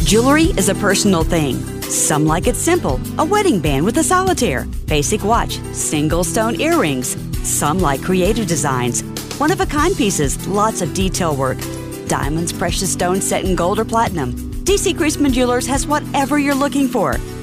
Jewelry is a personal thing. Some like it simple, a wedding band with a solitaire, basic watch, single stone earrings. Some like creative designs, one-of-a-kind pieces, lots of detail work. Diamonds, precious stones set in gold or platinum. DC Chrisman Jewelers has whatever you're looking for.